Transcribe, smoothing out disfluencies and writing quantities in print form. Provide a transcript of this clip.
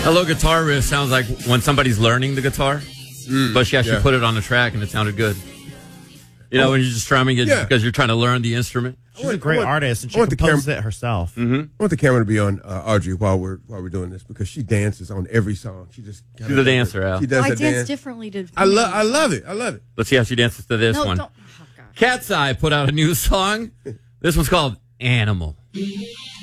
A little guitar riff sounds like when somebody's learning the guitar, but she actually put it on the track and it sounded good. You know, when you're just strumming it because you're trying to learn the instrument. She's a great artist, and she composes it herself. I want the camera to be on Audrey while we're doing this because she dances on every song. She's a dancer, Al. She does I her dance dance differently to. I love it. Let's see how she dances to this one. Don't. Oh, God. Cat's Eye put out a new song. This one's called Animal.